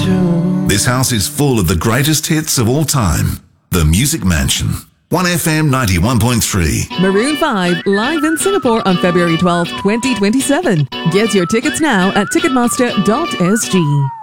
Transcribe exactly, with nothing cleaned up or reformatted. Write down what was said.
show. This house is full of the greatest hits of all time. The Music Mansion. one F M ninety-one point three. Maroon five, live in Singapore on February twelfth, twenty twenty-seven. Get your tickets now at ticketmaster dot s g.